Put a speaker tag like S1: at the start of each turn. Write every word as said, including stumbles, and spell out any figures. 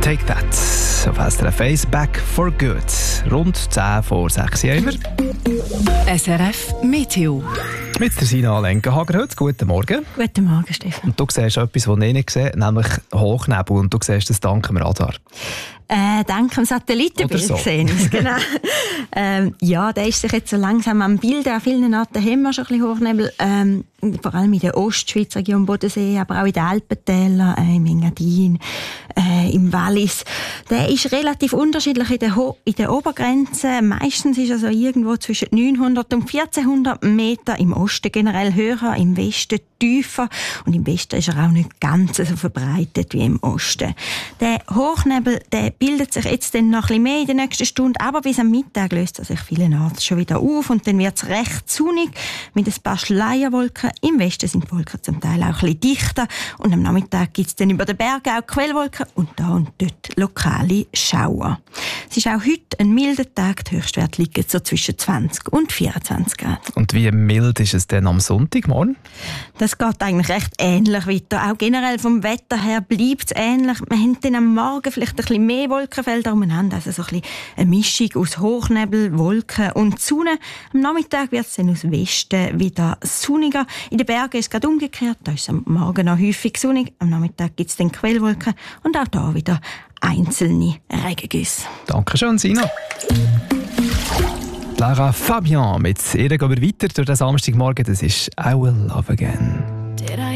S1: Take That auf S R F eins, Back for Good. Rund zehn vor sechs Jahren.
S2: S R F Meteo.
S1: Mit der Sina Lenkenhager heute. Guten Morgen.
S3: Guten Morgen, Stefan.
S1: Und du siehst etwas, was ich nicht sehe, nämlich Hochnebel. Und du siehst das dank dem Radar.
S3: Äh, dank dem Satellitenbild
S1: so.
S3: gesehen. Genau. ähm, ja, der ist sich jetzt so langsam am Bilden. An vielen Orten haben wir schon ein bisschen Hochnebel. Ähm, vor allem in der Ostschweiz, Region Bodensee, aber auch in den Alpentälern, äh, im Engadin, äh, im Wallis. Der ist relativ unterschiedlich in der, Ho- in der Obergrenze. Meistens ist er so irgendwo zwischen neunhundert und vierzehnhundert Meter, im Osten generell höher, im Westen tiefer und im Westen ist er auch nicht ganz so verbreitet wie im Osten. Der Hochnebel, der bildet sich jetzt dann noch ein bisschen mehr in der nächsten Stunde, aber bis am Mittag löst er sich vielenorts schon wieder auf und dann wird es recht sonnig mit ein paar Schleierwolken. Im Westen sind die Wolken zum Teil auch ein bisschen dichter und am Nachmittag gibt es dann über den Bergen auch Quellwolken und da und dort lokale Schauer. Es ist auch heute ein milder Tag, die Höchstwerte liegen so zwischen zwanzig und vierundzwanzig Grad.
S1: Und wie mild ist es denn am Sonntagmorgen?
S3: Das geht eigentlich recht ähnlich weiter. Auch generell vom Wetter her bleibt es ähnlich. Wir haben dann am Morgen vielleicht ein bisschen mehr Wolkenfelder umeinander, also so ein bisschen eine Mischung aus Hochnebel, Wolken und Sonne. Am Nachmittag wird es dann aus Westen wieder sonniger. In den Bergen ist es gerade umgekehrt. Da ist es am Morgen noch häufig sonnig. Am Nachmittag gibt es dann Quellwolken und auch da wieder einzelne Regengüsse.
S1: Dankeschön, Sina. Lara Fabian, mit ihr gehen wir weiter durch den Samstagmorgen. Das ist «I Will Love Again».